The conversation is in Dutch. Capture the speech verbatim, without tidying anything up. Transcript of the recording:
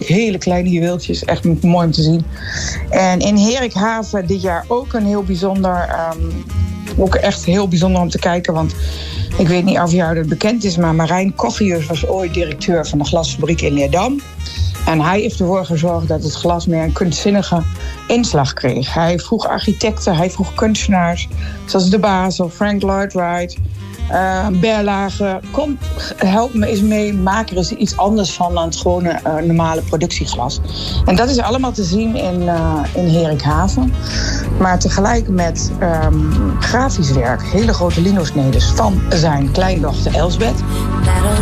hele kleine juweeltjes. Echt mooi om te zien. En in Herikhaven dit jaar ook een heel bijzonder... Um, ook echt heel bijzonder om te kijken, want ik weet niet of jou dat bekend is, maar Marijn Kochius was ooit directeur van de glasfabriek in Leerdam. En hij heeft ervoor gezorgd dat het glas meer een kunstzinnige inslag kreeg. Hij vroeg architecten, hij vroeg kunstenaars, zoals De Basel, Frank Lloyd Wright, uh, Berlage. Kom, help me eens mee, maak er eens iets anders van dan het gewone uh, normale productieglas. En dat is allemaal te zien in, uh, in Herikhaven. Maar tegelijk met um, grafisch werk, hele grote linosnedes van zijn kleindochter Elsbeth.